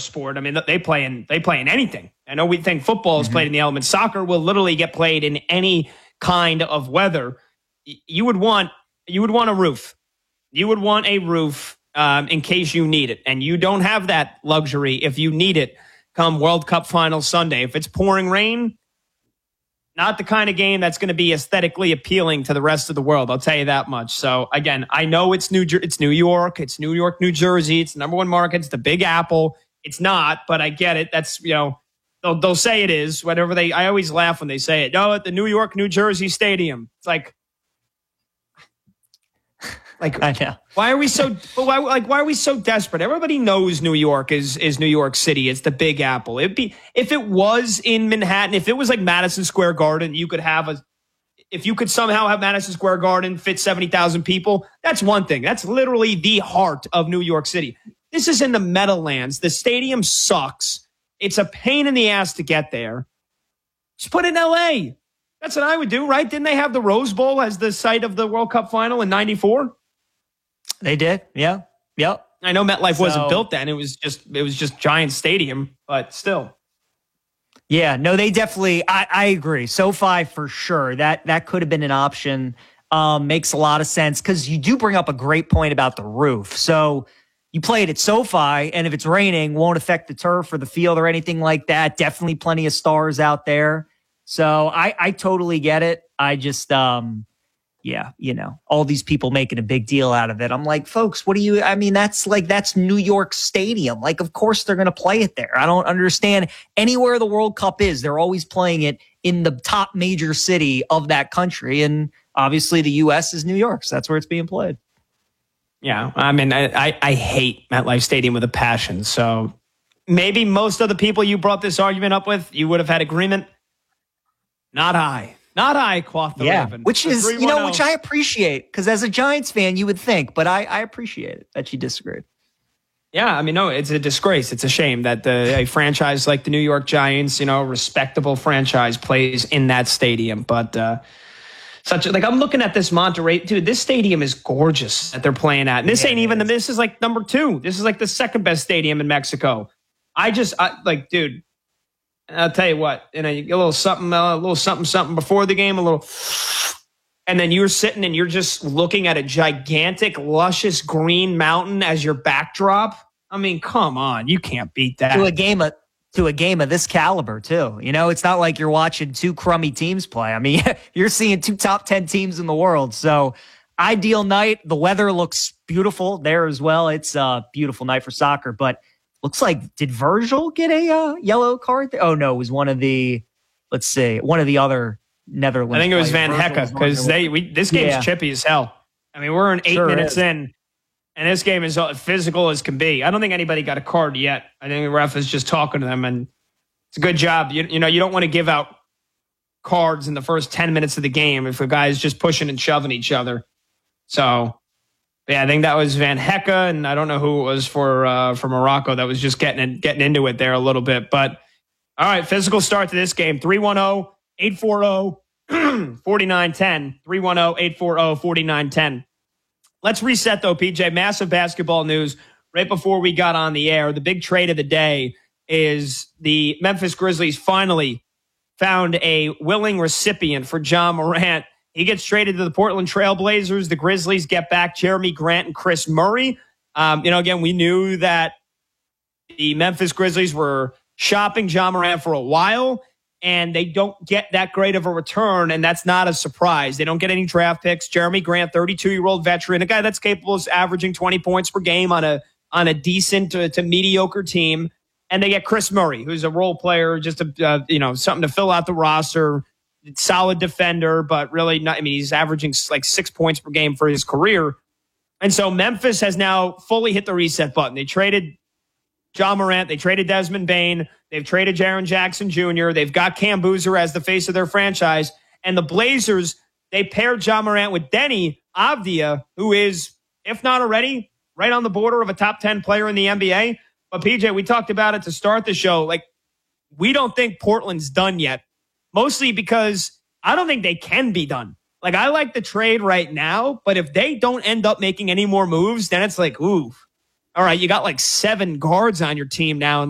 sport. I mean, they play in anything. I know we think football is played in the elements. Soccer will literally get played in any kind of weather. You would want a roof. You would want a roof in case you need it. And you don't have that luxury if you need it come World Cup final Sunday. If it's pouring rain, not the kind of game that's going to be aesthetically appealing to the rest of the world. I'll tell you that much. So again, I know it's New York, New Jersey. It's the number one market. It's the Big Apple. It's not, but I get it. That's, they'll say it is. I always laugh when they say it. No, at the New York, New Jersey Stadium. It's like I know. Why are we so desperate? Everybody knows New York is New York City. It's the Big Apple. If it was in Manhattan, if it was like Madison Square Garden, if you could somehow have Madison Square Garden fit 70,000 people, that's one thing. That's literally the heart of New York City. This is in the Meadowlands. The stadium sucks. It's a pain in the ass to get there. Just put it in LA. That's what I would do, right? Didn't they have the Rose Bowl as the site of the World Cup final in 94? They did. Yeah. Yep. I know MetLife wasn't built then. It was just Giant Stadium, but still. Yeah, no, they definitely, I agree. SoFi for sure. That could have been an option. Makes a lot of sense because you do bring up a great point about the roof. So you play it at SoFi, and if it's raining, won't affect the turf or the field or anything like that. Definitely plenty of stars out there. So I totally get it. I just, all these people making a big deal out of it. I'm like, folks, that's New York Stadium. Like, of course they're going to play it there. I don't understand. Anywhere the World Cup is, they're always playing it in the top major city of that country. And obviously the U.S. is New York. So that's where it's being played. Yeah. I mean, I hate MetLife Stadium with a passion. So maybe most of the people you brought this argument up with, you would have had agreement. Not I. Not I, Quoth the Raven. Which is, which I appreciate, because as a Giants fan, you would think, but I appreciate it that you disagreed. Yeah, I mean, no, it's a disgrace. It's a shame that a franchise like the New York Giants, respectable franchise, plays in that stadium. But I'm looking at this Monterey, dude. This stadium is gorgeous that they're playing at. And this ain't even this is like number 2. This is like the second best stadium in Mexico. Dude. I'll tell you what, you get a little something before the game, and then you're sitting and you're just looking at a gigantic, luscious green mountain as your backdrop. I mean, come on, you can't beat that. To a game of this caliber, too. It's not like you're watching 2 crummy teams play. I mean, you're seeing 2 top 10 teams in the world. So, ideal night. The weather looks beautiful there as well. It's a beautiful night for soccer, but looks like, did Virgil get a yellow card? Oh, no, it was one of the other Netherlands. I think it was Van Hecke, because this game's chippy as hell. I mean, we're in 8 minutes in, and this game is physical as can be. I don't think anybody got a card yet. I think the ref is just talking to them, and it's a good job. You don't want to give out cards in the first 10 minutes of the game if a guy's just pushing and shoving each other. So, yeah, I think that was Van Hecke, and I don't know who it was for Morocco that was just getting into it there a little bit. But, all right, physical start to this game, 310-840-4910, 310-840-4910. Let's reset, though, PJ. Massive basketball news right before we got on the air. The big trade of the day is the Memphis Grizzlies finally found a willing recipient for Ja Morant. He gets traded to the Portland Trail Blazers. The Grizzlies get back Jeremy Grant and Chris Murray. Again, we knew that the Memphis Grizzlies were shopping Ja Morant for a while, and they don't get that great of a return, and that's not a surprise. They don't get any draft picks. Jeremy Grant, 32-year-old veteran, a guy that's capable of averaging 20 points per game on a decent to mediocre team. And they get Chris Murray, who's a role player, just something to fill out the roster. Solid defender, but really not. I mean, he's averaging like 6 points per game for his career. And so Memphis has now fully hit the reset button. They traded Ja Morant. They traded Desmond Bane. They've traded Jaren Jackson Jr. They've got Cam Boozer as the face of their franchise. And the Blazers, they paired Ja Morant with Deni Avdija, who is, if not already, right on the border of a top 10 player in the NBA. But PJ, we talked about it to start the show. Like, we don't think Portland's done yet. Mostly because I don't think they can be done. Like, I like the trade right now, but if they don't end up making any more moves, then it's like, ooh, all right, you got like 7 guards on your team now.